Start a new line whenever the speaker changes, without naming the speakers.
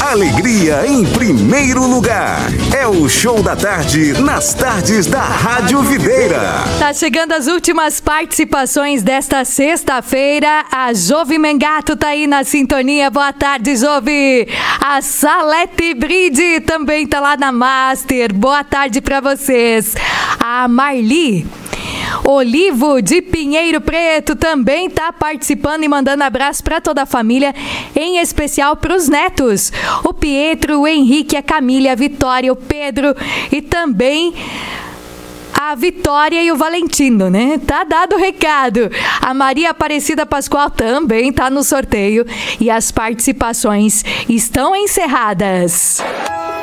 Alegria em primeiro lugar. É o Show da Tarde, nas tardes da Rádio Videira.
Tá chegando as últimas participações desta sexta-feira. A Jovi Mengato tá aí na sintonia. Boa tarde, Jovi. A Salete Bride também tá lá na Master. Boa tarde pra vocês. A Marli Olivo de Pinheiro Preto também tá participando e mandando abraço para toda a família, em especial para os netos, o Pietro, o Henrique, a Camila, a Vitória, o Pedro e também a Vitória e o Valentino, né? Tá dado o recado. A Maria Aparecida Pascoal também tá no sorteio e as participações estão encerradas.